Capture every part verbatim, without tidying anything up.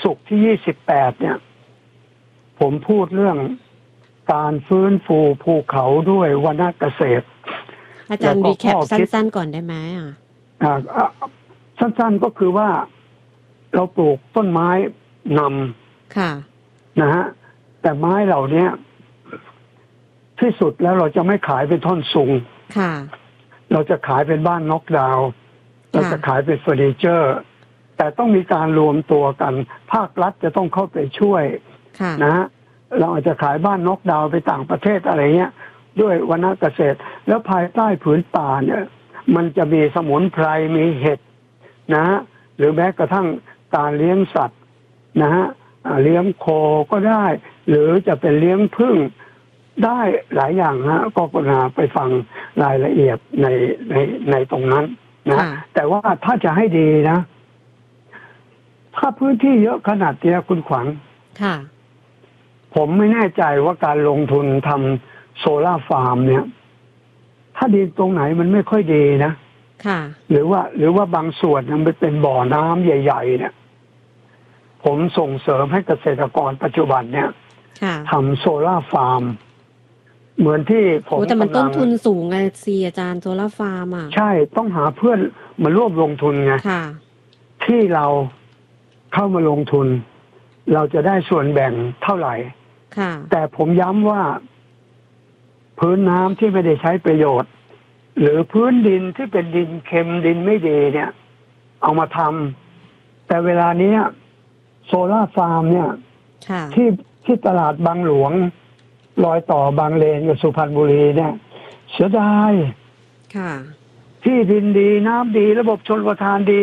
ศุกร์ที่ยี่สิบแปดเนี่ยผมพูดเรื่องการฟื้นฟูภูเขาด้วยวรรณเกษตรอาจารย์รีแคปสั้นๆก่อนได้ไหมอ่ะอ่าสั้นๆก็คือว่าเราปลูกต้นไม้นำค่ะนะฮะแต่ไม้เหล่านี้ที่สุดแล้วเราจะไม่ขายเป็นท่อนสูงค่ะเราจะขายเป็นบ้านน็อกดาวน์เราจะขายเป็นเฟอร์นิเจอร์แต่ต้องมีการรวมตัวกันภาครัฐจะต้องเข้าไปช่วยนะฮะเราอาจจะขายบ้านน็อกดาวน์ไปต่างประเทศอะไรเงี้ยด้วยวรรณเกษตรแล้วภายใต้ผืนป่าเนี่ยมันจะมีสมุนไพรมีเห็ดนะฮะหรือแม้กระทั่งการเลี้ยงสัตว์นะฮะเลี้ยงโคก็ได้หรือจะเป็นเลี้ยงผึ้งได้หลายอย่างฮะก็กรุณาไปฟังรายละเอียดในในในตรงนั้นนะแต่ว่าถ้าจะให้ดีนะถ้าพื้นที่เยอะขนาดนี้คุณขวัญค่ะผมไม่แน่ใจว่าการลงทุนทำโซล่าฟาร์มเนี่ยถ้าดินตรงไหนมันไม่ค่อยดีนะค่ะหรือว่าหรือว่าบางส่วนมันเป็นบ่อน้ำใหญ่ๆเนี่ยผมส่งเสริมให้เกษตรกรปัจจุบันเนี่ยทำโซล่าฟาร์มเหมือนที่ผมแต่มันต้นทุนสูงไงซีอาจารย์โซล่าฟาร์มอ่ะใช่ต้องหาเพื่อนมาร่วมลงทุนไงที่เราเข้ามาลงทุนเราจะได้ส่วนแบ่งเท่าไหร่แต่ผมย้ำว่าพื้นน้ำที่ไม่ได้ใช้ประโยชน์หรือพื้นดินที่เป็นดินเค็มดินไม่ดีเนี่ยเอามาทำแต่เวลานี้โซล่าฟาร์มเนี่ยที่ที่ตลาดบางหลวงรอยต่อบางเลนกับสุพรรณบุรีเนี่ยเสียดายที่ดินดีน้ำดีระบบชลประทานดี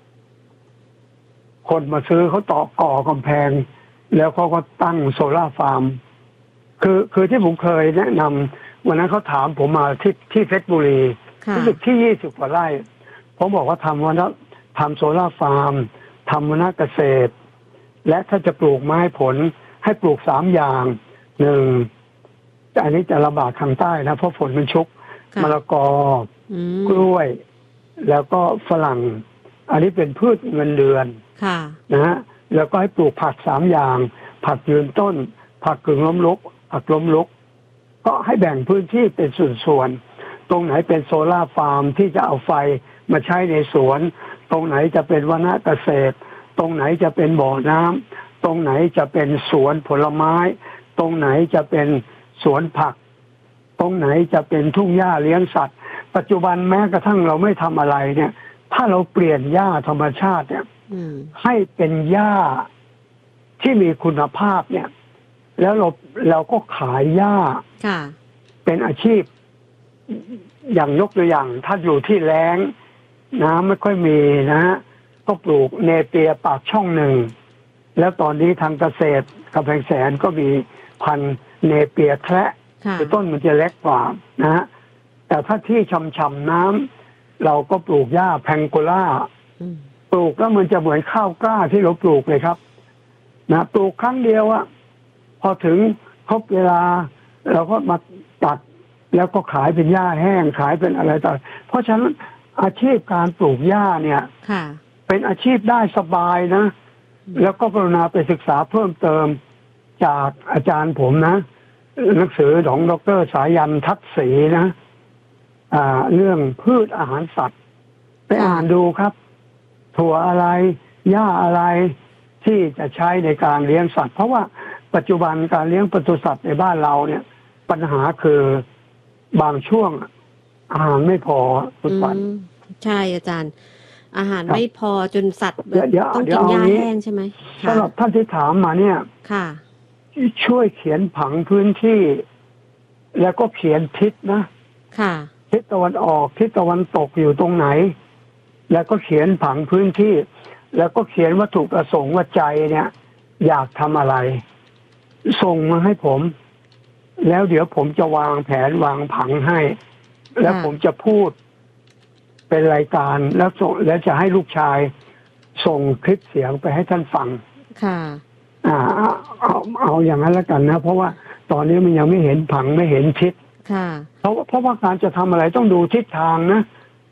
คนมาซื้อเขาต่อก่อกำแพงแล้วเขาก็ตั้งโซล่าฟาร์มคือคือที่ผมเคยแนะนำวันนั้นเขาถามผมมาที่ที่เพชรบุรีรู้สึกที่ยี่สิบกว่าไร่ผมบอกว่าทำวันนั้นทำโซล่าฟาร์มทำวรรณเกษตรและถ้าจะปลูกไม้ผลให้ปลูกสามอย่างหนึ่งอันนี้จะระบาดทางใต้นะเพราะฝนมันชุกมะละกอกล้วยแล้วก็ฝรั่งอันนี้เป็นพืชเงินเดือนนะฮะแล้วก็ให้ปลูกผักสามอย่างผักยืนต้นผักกึ่งล้มลุกผักล้มลุกก็ให้แบ่งพื้นที่เป็นส่วนๆตรงไหนเป็นโซล่าฟาร์มที่จะเอาไฟมาใช้ในสวนตรงไหนจะเป็นวรรณเกษตรตรงไหนจะเป็นบ่อน้ำตรงไหนจะเป็นสวนผลไม้ตรงไหนจะเป็นสวนผักตรงไหนจะเป็นทุ่งหญ้าเลี้ยงสัตว์ปัจจุบันแม้กระทั่งเราไม่ทำอะไรเนี่ยถ้าเราเปลี่ยนหญ้าธรรมชาติเนี่ยให้เป็นหญ้าที่มีคุณภาพเนี่ยแล้วเราเราก็ขายหญ้าเป็นอาชีพอย่างยกตัวอย่างถ้าอยู่ที่แล้งน้ำไม่ค่อยมีนะฮะก็ปลูกเนเปียปากช่องหนึ่งแล้วตอนนี้ทางเกษตรกำแพงแสนก็มีพันธุ์เนเปียแคระคือต้นมันจะเล็กกว่านะฮะแต่ถ้าที่ช่ำๆน้ำเราก็ปลูกหญ้าแพงโกล่าปลูกแล้วมันจะเหมือนข้าวกล้าที่เราปลูกเลยครับนะปลูกครั้งเดียวอะพอถึงครบเวลาเราก็มาตัดแล้วก็ขายเป็นหญ้าแห้งขายเป็นอะไรต่างเพราะฉะนั้นอาชีพการปลูกหญ้าเนี่ยเป็นอาชีพได้สบายนะแล้วก็กรุณาไปศึกษาเพิ่มเติมจากอาจารย์ผมนะหนังสือของดร.สายันทัศน์ศรีนะอ่าเรื่องพืชอาหารสัตว์ไปอ่านดูครับถั่วอะไรหญ้าอะไรที่จะใช้ในการเลี้ยงสัตว์เพราะว่าปัจจุบันการเลี้ยงปศุสัตว์ในบ้านเราเนี่ยปัญหาคือบางช่วงอาหารไม่พอทุกวันใช่อาจารย์อาหารไม่พอจนสัตว์ต้องกินหญ้าแห้งใช่ไหมสำหรับท่านที่ถามมาเนี่ยค่ะช่วยเขียนผังพื้นที่แล้วก็เขียนทิศนะค่ะทิศตะวันออกทิศตะวันตกอยู่ตรงไหนแล้วก็เขียนผังพื้นที่แล้วก็เขียนวัตถุประสงค์ว่าใจเนี่ยอยากทำอะไรส่งมาให้ผมแล้วเดี๋ยวผมจะวางแผนวางผังให้แล้วผมจะพูดเป็นรายการแล้วส่งแล้วจะให้ลูกชายส่งคลิปเสียงไปให้ท่านฟังค่ะอ่าเอาเอาอย่างนั้นแล้วกันนะเพราะว่าตอนนี้มันยังไม่เห็นผังไม่เห็นทิศค่ะเพราะเพราะว่าการจะทำอะไรต้องดูทิศทางนะ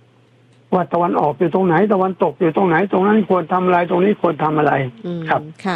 ว่าตะวันออกอยู่ตรงไหนตะวันตกอยู่ตรงไหนตรงนั้นควรทำอะไรตรงนี้ควรทำอะไรครับค่ะ